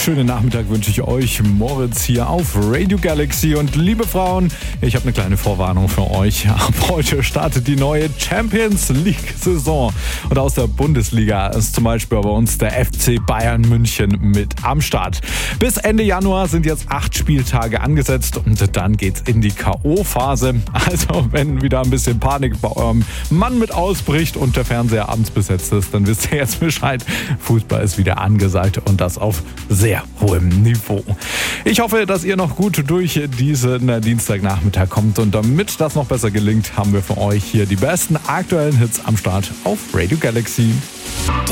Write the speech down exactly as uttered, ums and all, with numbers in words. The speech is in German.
schönen Nachmittag wünsche ich euch. Moritz hier auf Radio Galaxy. Und liebe Frauen, ich habe eine kleine Vorwarnung für euch. Ab heute startet die neue Champions League-Saison. Und aus der Bundesliga ist zum Beispiel bei uns der F C Bayern München mit am Start. Bis Ende Januar sind jetzt acht Spieltage angesetzt und dann geht's in die K O-Phase. Also wenn wieder ein bisschen Panik bei eurem Mann mit ausbricht und der Fernseher abends besetzt ist, dann wisst ihr jetzt Bescheid. Fußball ist wieder angesagt und das auf sehr hohem Niveau. Ich hoffe, dass ihr noch gut durch diesen Dienstagnachmittag kommt und damit das noch besser gelingt, haben wir für euch hier die besten aktuellen Hits am Start auf Radio Galaxy.